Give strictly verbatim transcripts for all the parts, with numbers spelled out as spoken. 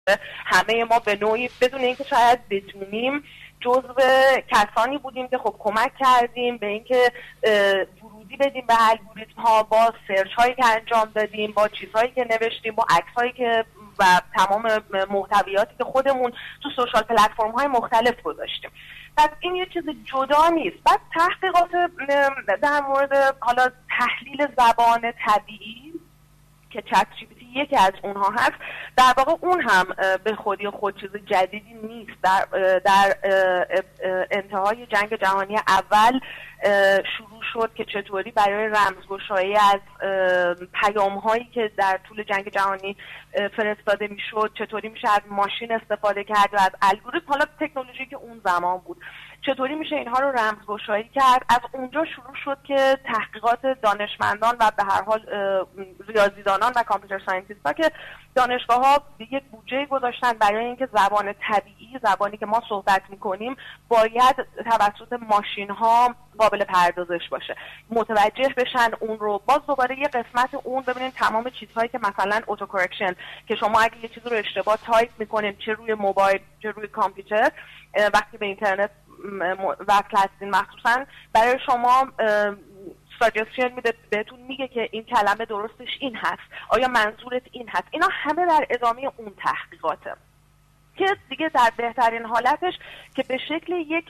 همه ما به نوعی بدون اینکه شاید بدونیم جزو کسانی بودیم که خب کمک کردیم به اینکه ورودی بدیم به الگوریتم ها با سرچ هایی که انجام دادیم، با چیزهایی که نوشتیم، با عکس هایی که و تمام محتویاتی که خودمون تو سوشال پلتفرم های مختلف گذاشتیم. پس این یه چیز جدا نیست. بعد تحقیقات در مورد حالا تحلیل زبان طبیعی که چت جی پی تی یکی از اونها هست، در واقع اون هم به خودی خود چیز جدیدی نیست. در, در انتهای جنگ جهانی اول شروع شد که چطوری برای رمزگشایی از پیام هایی که در طول جنگ جهانی فرستاده میشد چطوری میشه از ماشین استفاده کرد و از الگوریتم، حالا تکنولوژی که اون زمان بود، چطوری میشه اینها رو رمزگشایی کرد. از اونجا شروع شد که تحقیقات دانشمندان و به هر حال ریاضیدانان و کامپیوتر ساینتیست ها که دانشگاه ها یک بودجه گذاشتن برای اینکه زبان طبیعی، زبانی که ما صحبت میکنیم، باید توسط ماشین ها قابل پردازش باشه، متوجه بشن اون رو. باز دوباره یه قسمت اون ببینید تمام چیزهایی که مثلا اوتو کرکشن که شما اگه یه چیز رو اشتباه تایپ میکنین چه روی موبایل چه روی کامپیوتر، وقتی به اینترنت وصل هستین مخصوصا برای شما ساجستشن میده، بهتون میگه که این کلمه درستش این هست، آیا منظورت این هست. اینا همه در ادامه اون تحقیقاته که دیگه در بهترین حالتش که به شکل یک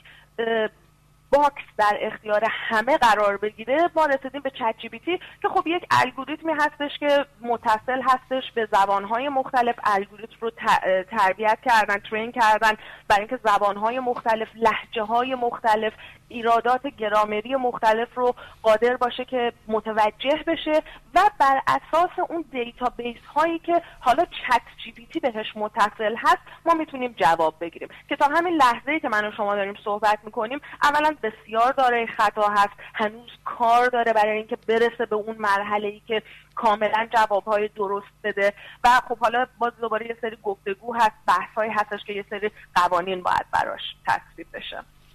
باکس در اختیار همه قرار بگیره ما رسیدیم به چت جی پی تی که خب یک الگوریتمی هستش که متصل هستش به زبانهای مختلف. الگوریتم رو تربیت کردن، ترین کردن برای اینکه زبانهای مختلف، لهجه‌های مختلف، ایرادات گرامری مختلف رو قادر باشه که متوجه بشه و بر اساس اون دیتابیس هایی که حالا چت جی پی تی بهش متصل هست ما میتونیم جواب بگیریم که تا همین لحظه‌ای که من و شما داریم صحبت میکنیم اولا بسیار دارای خطا هست، هنوز کار داره برای اینکه برسه به اون مرحله‌ای که کاملا جوابهای درست بده و خب حالا باز دوباره یه سری گفتگو هست، بحث‌هایی هستش که یه سری قوانین باید براش تصویب بشه.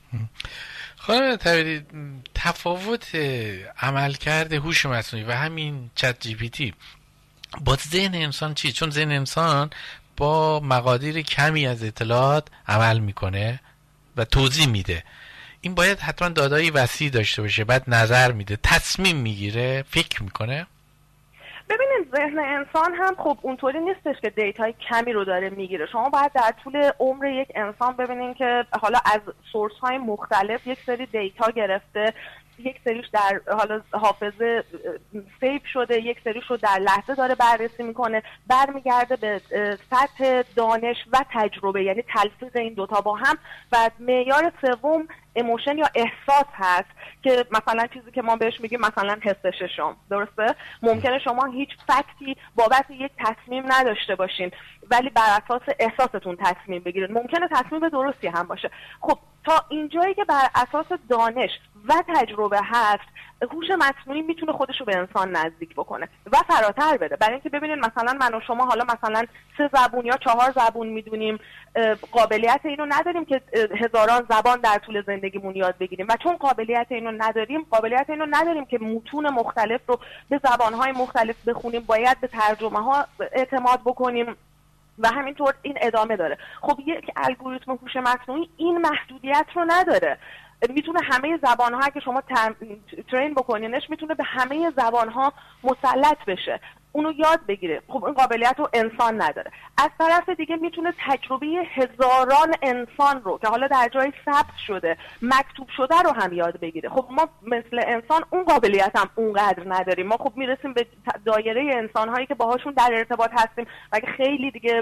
خانم طویلی، تفاوت عملکرد هوش مصنوعی و همین چت جی پی تی با ذهن انسان چی؟ چون ذهن انسان با مقادیر کمی از اطلاعات عمل میکنه و توضیح میده، این باید حتما دادایی وسیع داشته باشه، بعد نظر میده، تصمیم میگیره، فکر میکنه. ببینید ذهن انسان هم خب اونطوری نیستش که دیتای کمی رو داره میگیره. شما باید در طول عمر یک انسان ببینید که حالا از سورس های مختلف یک سری دیتا گرفته، یک سریش در حالا حافظه سیو شده، یک سریش رو در لحظه داره بررسی میکنه، برمیگرده به سطح دانش و تجربه، یعنی تلفیق این دوتا با هم. و معیار سوم ایموشن یا احساس هست که مثلا چیزی که ما بهش میگیم مثلا حس ششم، درسته؟ ممکنه شما هیچ فکتی بابت یک تصمیم نداشته باشین ولی بر اساس احساستون تصمیم بگیرید، ممکنه تصمیم درستی هم باشه. خب تا اینجایی که بر اساس دانش و تجربه هست، هوش مصنوعی میتونه خودش رو به انسان نزدیک بکنه و فراتر بره. برای اینکه ببینید مثلا من و شما حالا مثلا سه زبون یا چهار زبون میدونیم، قابلیت اینو نداریم که هزاران زبان در طول زندگیمون یاد بگیریم و چون قابلیت اینو نداریم، قابلیت اینو نداریم که متون مختلف رو به زبانهای مختلف بخونیم، باید به ترجمه ها اعتماد بکنیم و همینطور این ادامه داره. خب یک الگوریتم هوش مصنوعی این محدودیت رو نداره، میتونه همه زبان‌ها که شما ترین بکنینش میتونه به همه زبان‌ها مسلط بشه، اونو یاد بگیره. خب این قابلیت رو انسان نداره. از طرف دیگه میتونه تجربه هزاران انسان رو که حالا در جای ثبت شده، مکتوب شده رو هم یاد بگیره. خب ما مثل انسان اون قابلیت هم اونقدر نداریم. ما خب میرسیم به دایره انسان‌هایی که باهاشون در ارتباط هستیم و اگه خیلی دیگه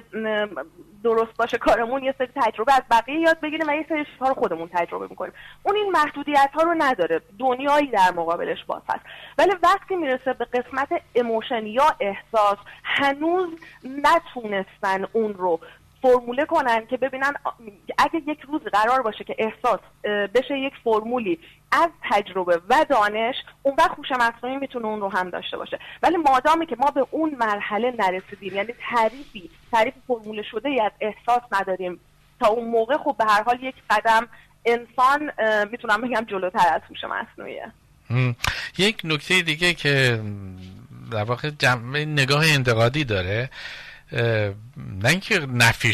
درست باشه کارمون یه سری تجربه از بقیه یاد بگیریم و یه سری چیزها رو خودمون تجربه میکنیم. اون این محدودیت ها رو نداره، دنیایی در مقابلش باز هست. ولی وقتی میرسه به قسمت ایموشن یا احساس، هنوز نتونستن اون رو فرموله کنن که ببینن اگه یک روز قرار باشه که احساس بشه یک فرمولی از تجربه و دانش، اون وقت هوش مصنوعی میتونه اون رو هم داشته باشه. ولی مادامی که ما به اون مرحله نرسیدیم، یعنی تعریفی تعریف فرموله شده ای از احساس نداریم، تا اون موقع خب به هر حال یک قدم انسان میتونم بگم جلوتر از هوش مصنوعیه. یک نکته دیگه که در واقع جمع نگاه انتقادی داره، نه اینکه نفی